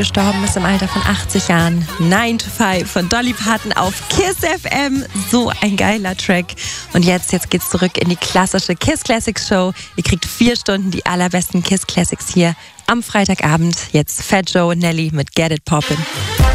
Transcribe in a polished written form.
gestorben ist im Alter von 80 Jahren. 9 to 5 von Dolly Parton auf KISS FM. So ein geiler Track. Und jetzt geht's zurück in die klassische KISS Classics Show. Ihr kriegt 4 Stunden die allerbesten KISS Classics hier am Freitagabend. Jetzt Fat Joe und Nelly mit Get It Poppin'.